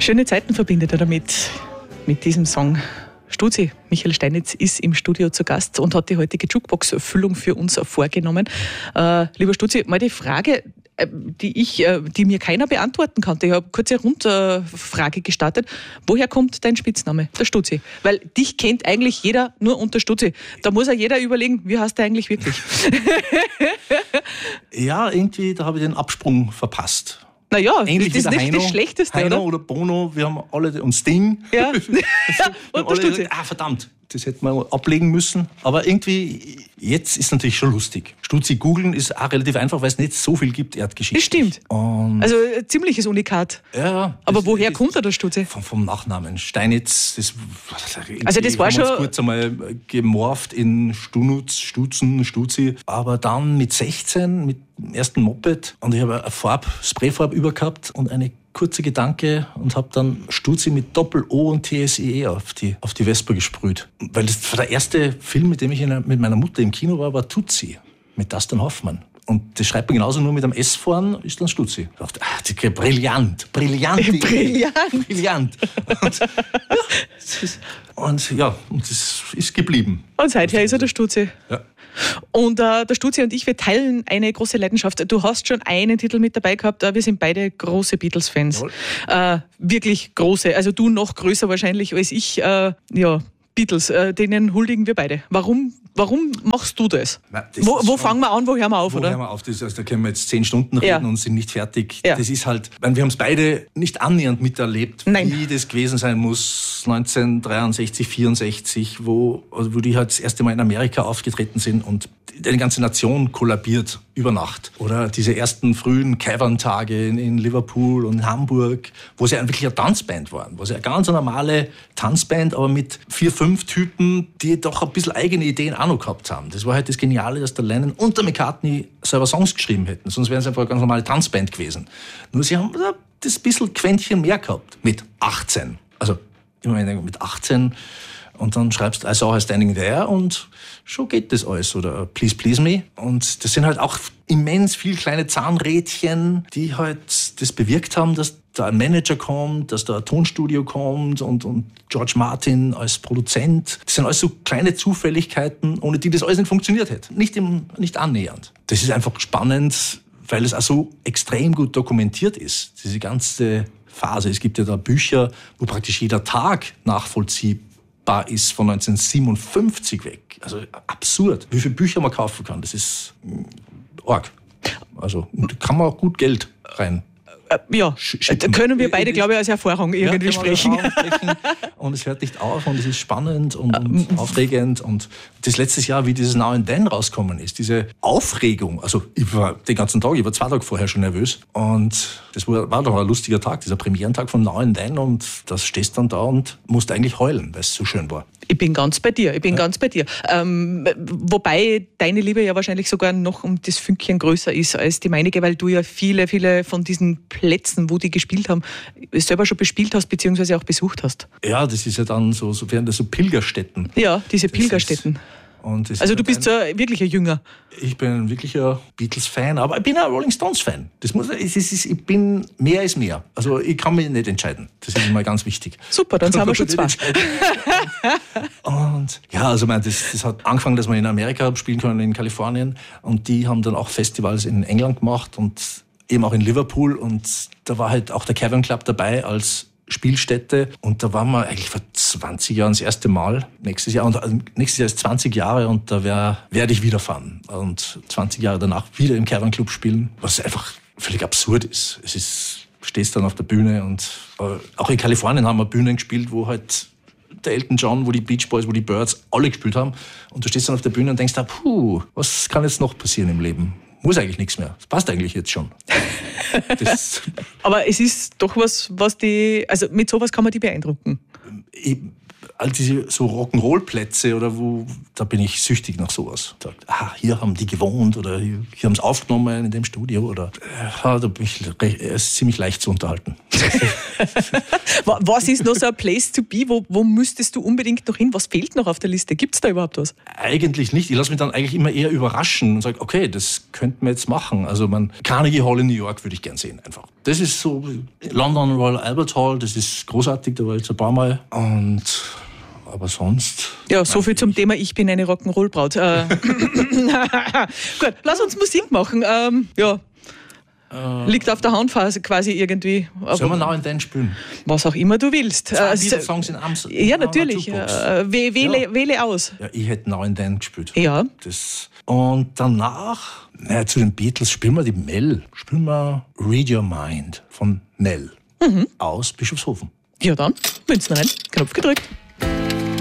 Schöne Zeiten verbindet er damit, mit diesem Song. Stuzi, Michael Steinitz ist im Studio zu Gast und hat die heutige Jukebox-Füllung für uns vorgenommen. Lieber Stuzi, mal die Frage, die mir keiner beantworten konnte. Ich habe eine kurze Rundfrage gestartet. Woher kommt dein Spitzname, der Stuzi? Weil dich kennt eigentlich jeder nur unter Stuzi. Da muss ja jeder überlegen, wie heißt der eigentlich wirklich? Ja, irgendwie, da habe ich den Absprung verpasst. Naja, ähnlich das ist nicht das Schlechteste, Heino oder Bono, wir haben alle, und Sting. Ja. Und alle gesagt, verdammt, das hätten wir ablegen müssen. Aber irgendwie, jetzt ist natürlich schon lustig. Stuzi googeln ist auch relativ einfach, weil es nicht so viel gibt, Erdgeschichte. Das stimmt. Also ein ziemliches Unikat. Ja. Aber woher kommt er, der Stuzi? Vom Nachnamen. Steinitz, das war schon kurz einmal gemorpht in Stunutz, Stutzen, Stuzi. Aber dann mit 16, mit dem ersten Moped, und ich habe eine Sprayfarbe über gehabt und eine kurze Gedanke und habe dann Stuzi mit Doppel-O und TSE auf die Vespa gesprüht. Weil das war der erste Film, mit dem ich mit meiner Mutter im Kino war Tutsi mit Dustin Hoffmann. Und das schreibt man genauso, nur mit einem S vorn, ist dann Stuzi. Ich dachte, brillant. Und das ist geblieben. Und seither ist er der Stuzi. Ja. Und der Stuzi und ich, wir teilen eine große Leidenschaft. Du hast schon einen Titel mit dabei gehabt. Wir sind beide große Beatles-Fans. Wirklich große. Also du noch größer wahrscheinlich als ich. Beatles, denen huldigen wir beide. Warum machst du das? Wo fangen wir an, wo hören wir auf? Hören wir auf? Da können wir jetzt 10 Stunden reden und sind nicht fertig. Ja. Das ist halt, wir haben es beide nicht annähernd miterlebt, wie das gewesen sein muss 1963, 64, wo die halt das erste Mal in Amerika aufgetreten sind und eine ganze Nation kollabiert über Nacht. Oder diese ersten frühen Cavern-Tage in Liverpool und Hamburg, wo sie wirklich eine Tanzband waren. Wo sie eine ganz normale Tanzband, aber mit 4, 5 Typen, die doch ein bisschen eigene Ideen auch noch gehabt haben. Das war halt das Geniale, dass der Lennon und der McCartney selber Songs geschrieben hätten. Sonst wären sie einfach eine ganz normale Tanzband gewesen. Nur sie haben das bisschen Quäntchen mehr gehabt. Mit 18. Also, ich meine, mit 18... Und dann schreibst du I saw her standing there und schon geht das alles. Oder Please Please Me. Und das sind halt auch immens viele kleine Zahnrädchen, die halt das bewirkt haben, dass da ein Manager kommt, dass da ein Tonstudio kommt und George Martin als Produzent. Das sind alles so kleine Zufälligkeiten, ohne die das alles nicht funktioniert hätte. Nicht annähernd. Das ist einfach spannend, weil es auch so extrem gut dokumentiert ist. Diese ganze Phase. Es gibt ja da Bücher, wo praktisch jeder Tag nachvollziehbar ist von 1957 weg. Also absurd, wie viele Bücher man kaufen kann. Das ist arg. Also da kann man auch gut Geld rein. Da können wir beide, glaube ich, als Erfahrung irgendwie sprechen. Und es hört nicht auf und es ist spannend und aufregend. Und das letztes Jahr, wie dieses Now and Then rausgekommen ist, diese Aufregung, also ich war den ganzen Tag, ich war 2 Tage vorher schon nervös und das war doch ein lustiger Tag, dieser Premierentag von Now and Then, und da stehst du dann da und musst eigentlich heulen, weil es so schön war. Ich bin ganz bei dir. Wobei deine Liebe ja wahrscheinlich sogar noch um das Fünkchen größer ist als die meinige, weil du ja viele, viele von diesen Plätzen, wo die gespielt haben, selber schon bespielt hast, beziehungsweise auch besucht hast. Ja, das ist ja dann so Pilgerstätten. Ja, diese Pilgerstätten. Also du bist wirklich ein Jünger. Ich bin ein wirklicher Beatles-Fan, aber ich bin ein Rolling Stones-Fan. Ich bin mehr ist mehr. Also ich kann mich nicht entscheiden. Das ist mal ganz wichtig. Super, dann sind wir schon 2. Und ja, also das hat angefangen, dass wir in Amerika spielen können, in Kalifornien. Und die haben dann auch Festivals in England gemacht und eben auch in Liverpool. Und da war halt auch der Cavern Club dabei als Spielstätte, und da waren wir eigentlich vor 20 Jahren das erste Mal. Nächstes Jahr ist 20 Jahre und da werde ich wieder fahren und 20 Jahre danach wieder im Cavern Club spielen, was einfach völlig absurd ist. Stehst dann auf der Bühne und auch in Kalifornien haben wir Bühnen gespielt, wo halt der Elton John, wo die Beach Boys, wo die Birds alle gespielt haben, und du stehst dann auf der Bühne und denkst, was kann jetzt noch passieren im Leben? Muss eigentlich nichts mehr. Das passt eigentlich jetzt schon. Aber es ist doch was also mit sowas kann man die beeindrucken. all diese so Rock'n'Roll-Plätze da bin ich süchtig nach sowas. Hier haben die gewohnt oder hier haben sie aufgenommen in dem Studio oder da bin ich ziemlich leicht zu unterhalten. Was ist noch so ein Place to be? Wo müsstest du unbedingt noch hin? Was fehlt noch auf der Liste? Gibt es da überhaupt was? Eigentlich nicht. Ich lasse mich dann eigentlich immer eher überraschen und sage, okay, das könnten wir jetzt machen. Also Carnegie Hall in New York würde ich gern sehen einfach. Das ist so London Royal Albert Hall, das ist großartig, da war ich jetzt ein paar Mal. Aber sonst... Ja, so viel zum Thema, ich bin eine Rock'n'Roll-Braut. Gut, lass uns Musik machen. Liegt auf der Hand quasi irgendwie. Sollen wir Now and Then spielen? Was auch immer du willst. Songs in Amsterdam. Ja, natürlich. Wähle aus. Ja, ich hätte Now and Then gespielt. Ja. Und danach, zu den Beatles, spielen wir die Mel. Spielen wir Read Your Mind von Mel aus Bischofshofen. Ja dann, Münzen rein, Knopf gedrückt.